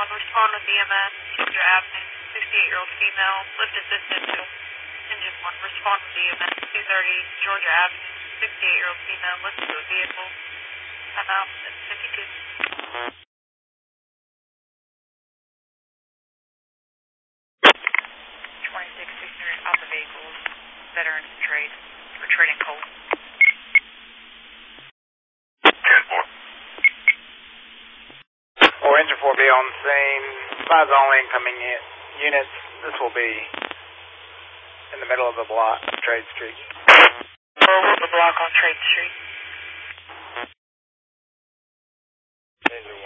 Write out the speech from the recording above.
1, respond with EMS, Georgia Avenue, 68-year-old female, lift assisted to engine 1, respond with EMS, 230 Georgia Avenue, 68-year-old female, lift to a vehicle, time out at 52. 26 on the vehicles, veterans in trade, for trading coal. 4 engine 4B on scene, spies all incoming units. This will be in the middle of the block, Trade Street. The block on Trade Street. Engine